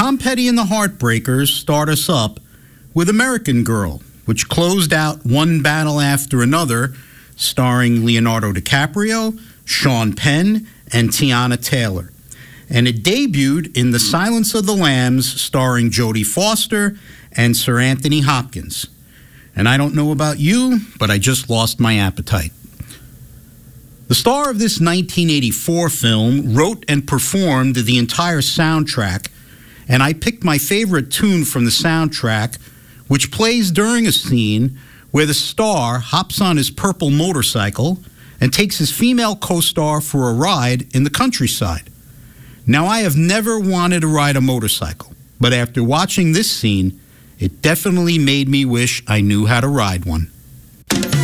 Tom Petty and the Heartbreakers start us up with American Girl, which closed out one battle after another, starring Leonardo DiCaprio, Sean Penn, and Tiana Taylor. And it debuted in The Silence of the Lambs, starring Jodie Foster and Sir Anthony Hopkins. And I don't know about you, but I just lost my appetite. The star of this 1984 film wrote and performed the entire soundtrack, and I picked my favorite tune from the soundtrack, which plays during a scene where the star hops on his purple motorcycle and takes his female co-star for a ride in the countryside. Now, I have never wanted to ride a motorcycle, but after watching this scene, it definitely made me wish I knew how to ride one.